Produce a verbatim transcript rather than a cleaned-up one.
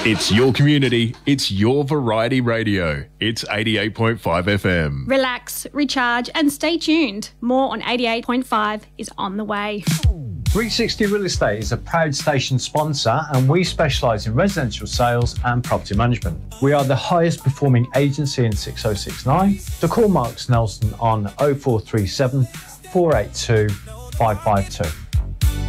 It's your community. It's your variety radio. It's eighty-eight point five F M. Relax, recharge and stay tuned. More on eighty-eight point five is on the way. three sixty Real Estate is a proud station sponsor and we specialise in residential sales and property management. We are the highest performing agency in six oh six nine. To call Mark Snelson on oh four three seven, four eight two, five five two.